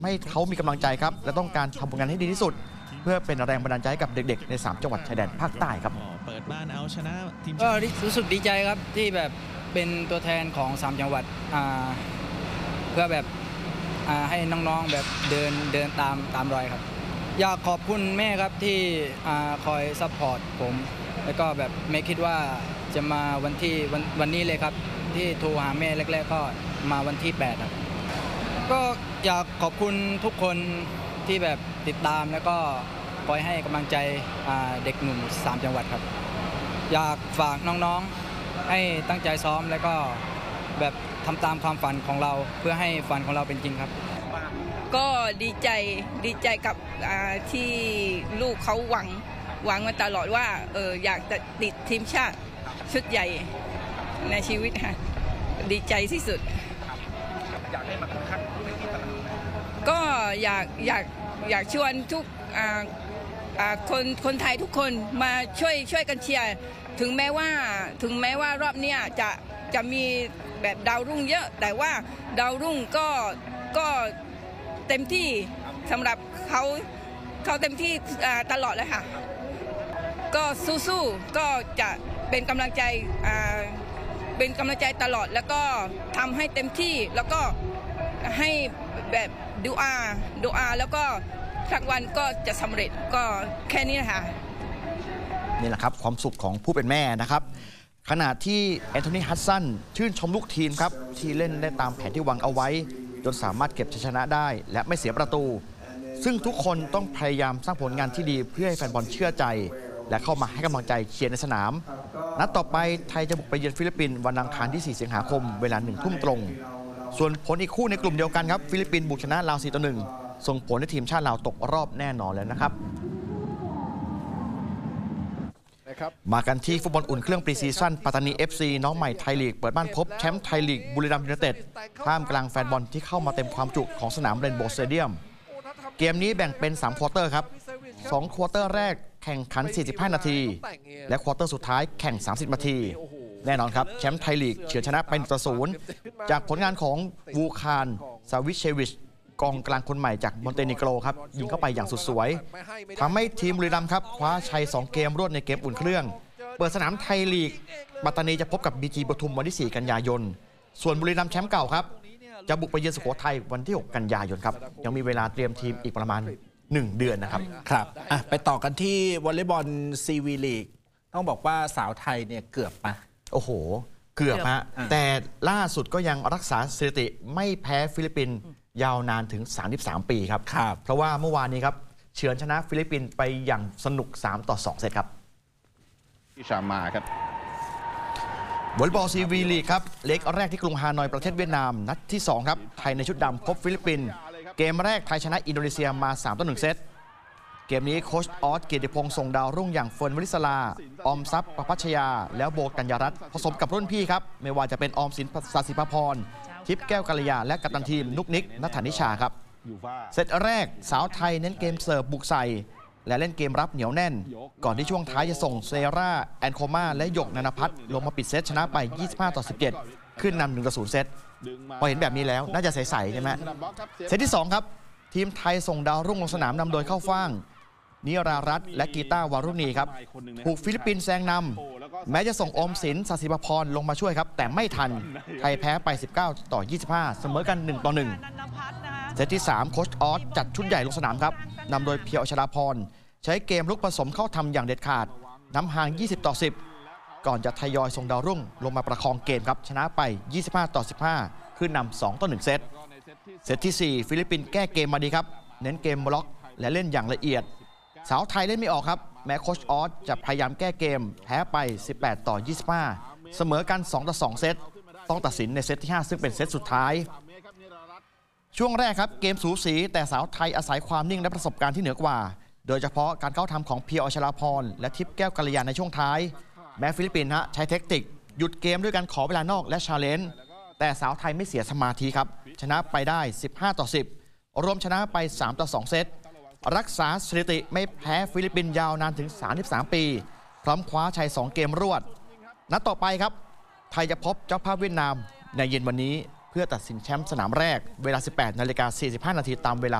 ให้เขามีกำลังใจครับและต้องการทำผลงานให้ดีที่สุดเพื่อเป็นแรงบันดาลใจให้กับเด็กๆใน3จังหวัดชายแดนภาคใต้ครับเปิดบ้านเอาชนะทีมก็รู้สึกดีใจครับที่แบบเป็นตัวแทนของ3จังหวัดเพื่อแบบให้น้องๆแบบเดินตามรอยครับอยากขอบคุณแม่ครับที่คอยซัพพอร์ตผมแล้วก็แบบไม่คิดว่าจะมาวันนี้เลยครับที่โทรหาแม่แรกๆก็มาวันที่8ครับก็อยากขอบคุณทุกคนที่แบบติดตามแล้วก็คอยให้กำลังใจเด็กหนุ่ม3จังหวัดครับอยากฝากน้องๆให้ตั้งใจซ้อมแล้วก็แบบทำตามความฝันของเราเพื่อให้ฝันของเราเป็นจริงครับก็ดีใจกับที่ลูกเขาหวังมาตลอดว่าอยากจะติดทีมชาติชุดใหญ่ในชีวิตค่ะดีใจที่สุดอยากให้มาคัดก็อยากชวนทุกคนไทยทุกคนมาช่วยกันเชียร์ถึงแม้ว่ารอบนี้จะมีแบบดาวรุ่งเยอะแต่ว่าดาวรุ่งก็เต็มที่สำหรับเขาเต็มที่ตลอดเลยค่ะก็สู้ๆก็จะเป็นกำลังใจตลอดแล้วก็ทำให้เต็มที่แล้วก็ให้แบบดูอาแล้วก็สักวันก็จะสำเร็จก็แค่นี้นะคะนี่แหละครับความสุขของผู้เป็นแม่นะครับขณะที่แอนโทนีฮัดสันชื่นชมลูกทีมครับที่เล่นได้ตามแผนที่วางเอาไว้จนสามารถเก็บชัยชนะได้และไม่เสียประตูซึ่งทุกคนต้องพยายามสร้างผลงานที่ดีเพื่อให้แฟนบอลเชื่อใจและเข้ามาให้กำลังใจเชียร์ในสนามนัดต่อไปไทยจะบุกไปเยือนฟิลิปปินส์วันอังคารที่4สิงหาคมเวลา 1 ทุ่มตรงส่วนผลอีกคู่ในกลุ่มเดียวกันครับฟิลิปปินส์บุกชนะลาว 4-1 ส่งผลให้ทีมชาติลาวตกรอบแน่นอนแล้วนะครับมากันที่ฟุตบอลอุ่นเครื่องปรีซีซั่นปัตตานี FC น้องใหม่ไทยลีกเปิดบ้านพบแชมป์ไทยลีกบุรีรัมย์ยูไนเต็ดท่ามกลางแฟนบอลที่เข้ามาเต็มความจุของสนามเรนโบว์สเตเดียมเกมนี้แบ่งเป็น3ควอเตอร์ครับ2ควอเตอร์แรกแข่งขัน45นาทีและควอเตอร์สุดท้ายแข่ง30นาทีแน่นอนครับแชมป์ไทยลีกเฉือนชนะไป1-0จากผลงานของวูคานซาวิเชวิชกองกลางคนใหม่จากมอนเตเนโกรครับยิงเข้าไปอย่างสุดสวยทำให้ทีมบุรีรัมย์ครับคว้าชัย2เกมรวดในเกมอุ่นเครื่องเปิดสนามไทยลีกปัตตานีจะพบกับบีจีปทุมวันที่4กันยายนส่วนบุรีรัมย์แชมป์เก่าครับจะบุกไปเยือนสุโขทัยวันที่6กันยายนครับยังมีเวลาเตรียมทีมอีกประมาณ1เดือนนะครับครับไปต่อกันที่วอลเลย์บอลซีวีลีกต้องบอกว่าสาวไทยเนี่ยเกือบมาโอ้โหเกือบฮะแต่ล่าสุดก็ยังรักษาสถิติไม่แพ้ฟิลิปปินส์ยาวนานถึง33ปีครับเพราะว่าเมื่อวานนี้ครับเฉือนชนะฟิลิปปินส์ไปอย่างสนุก3-2เซตครับอิชามาครับวอลเลย์บอลซีวีลีกครับเล็กแรกที่กรุงฮานอยประเทศเวียดนามนัดที่2ครับไทยในชุดดำพบฟิลิปปินส์เกมแรกไทยชนะอินโดนีเซียมา3-1เซตเกมนี้โค้ชออสเกียรติพงษ์ส่งดาวรุ่งอย่างเฟิร์นวลิศลาออมทรัพย์ประพัชยาแล้วโบกัญญารัตน์ผสมกับรุ่นพี่ครับไม่ว่าจะเป็นออมสินศาสิภพรทิพย์แก้วกัลยาและกัปตันทีมนุกนิกณัฐานิชาครับเซตแรกสาวไทยเน้นเกมเสิร์ฟบุกใส่และเล่นเกมรับเหนียวแน่นก่อนที่ช่วงท้ายจะส่งเซราแอนโคมาและหยกนันพัฒน์ลงมาปิดเซตชนะไป25-17ขึ้นนำ1-0เซตพอเห็นแบบนี้แล้วน่าจะใสๆใช่ไหมเซตที่2ครับทีมไทยส่งดาวรุ่งลงสนามนำโดยเข้าฟ่างนิรารัตน์และกีตาร์วารุณีครับถูกฟิลิปปินส์แซงนำแม้จะส่งอมสินศาสิภพรลงมาช่วยครับแต่ไม่ทันไทยแพ้ไป19-25เสมอกัน1-1เซตที่3โค้ชออสจัดชุดใหญ่ลงสนามครับนำโดยเพียวอัชราพรใช้เกมลุกผสมเข้าทำอย่างเด็ดขาดนำห่าง20-10ก่อนจะทยอยส่งดาวรุ่งลงมาประคองเกมครับชนะไป25-15ขึ้นนำ2-1เซตที่4ฟิลิปปินส์แก้เกมมาดีครับเน้นเกมบล็อกและเล่นอย่างละเอียดสาวไทยเล่นไม่ออกครับแม้โค้ชออสจะพยายามแก้เกมแพ้ไป18-25เสมอกัน2-2เซตต้องตัดสินในเซตที่5ซึ่งเป็นเซตสุดท้ายช่วงแรกครับเกมสูสีแต่สาวไทยอาศัยความนิ่งและประสบการณ์ที่เหนือกว่าโดยเฉพาะการเข้าทำของเพียวอัชราพรและทิพย์แก้วกัลยาในช่วงท้ายแม้ฟิลิปปินส์ใช้เทคนิคหยุดเกมด้วยการขอเวลานอกและชาเลนจ์แต่สาวไทยไม่เสียสมาธิครับชนะไปได้15-10รวมชนะไป3-2เซตรักษาสถิติไม่แพ้ฟิลิปปินส์ยาวนานถึง33ปีพร้อมคว้าชัย2เกมรวดนัดต่อไปครับไทยจะพบเจ้าภาพเวียดนามในเย็นวันนี้เพื่อตัดสินแชมป์สนามแรกเวลา 18:45 น.ตามเวลา